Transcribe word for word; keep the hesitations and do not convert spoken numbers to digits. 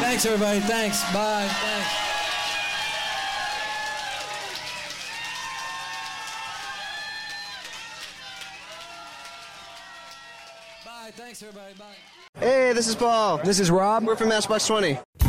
Thanks, everybody. Thanks. Bye. Thanks. Bye. Thanks, everybody. Bye. Hey, this is Paul. This is Rob. We're from Matchbox twenty.